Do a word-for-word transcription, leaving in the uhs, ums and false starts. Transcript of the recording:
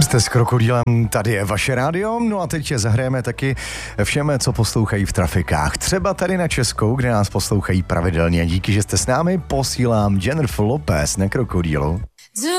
Jste s Krokodýlem, tady je vaše rádio, no a teď zahrajeme taky všem, co poslouchají v trafikách. Třeba tady na Českou, kde nás poslouchají pravidelně. Díky, že jste s námi, posílám Jennifer Lopez na Krokodýlu.